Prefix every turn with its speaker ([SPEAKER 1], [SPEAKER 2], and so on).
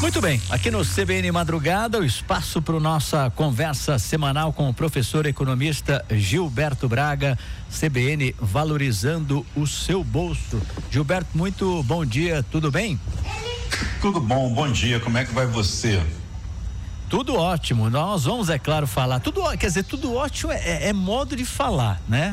[SPEAKER 1] Muito bem, aqui no CBN Madrugada, o espaço para nossa conversa semanal com o professor economista Gilberto Braga, CBN valorizando o seu bolso. Gilberto, muito bom dia, tudo bem?
[SPEAKER 2] Tudo bom dia, como é que vai você?
[SPEAKER 1] Tudo ótimo, nós vamos, é claro, falar, tudo ótimo é modo de falar, né?